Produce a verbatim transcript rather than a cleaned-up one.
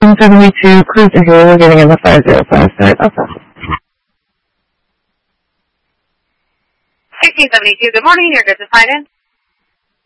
one seventy-two, cruiser here, we're getting in the five zero five side. Okay. sixteen seventy-two, good morning, you're good to sign in.